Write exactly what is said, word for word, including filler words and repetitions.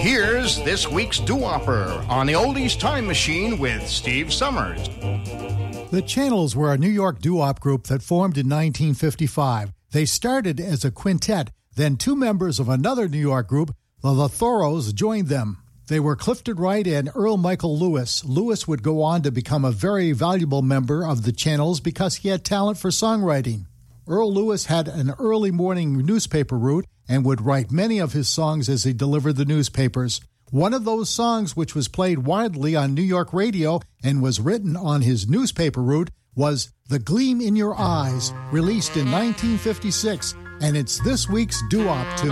Here's this week's doo-wopper on the Oldies Time Machine with Steve Summers. The Channels were a New York doo-wop group that formed in nineteen fifty-five. They started as a quintet, then two members of another New York group, the Lotharos, joined them. They were Clifton Wright and Earl Michael Lewis. Lewis would go on to become a very valuable member of the Channels because he had talent for songwriting. Earl Lewis had an early morning newspaper route and would write many of his songs as he delivered the newspapers. One of those songs, which was played widely on New York radio and was written on his newspaper route, was The Gleam in Your Eyes, released in nineteen fifty-six, and it's this week's doo-wop tune.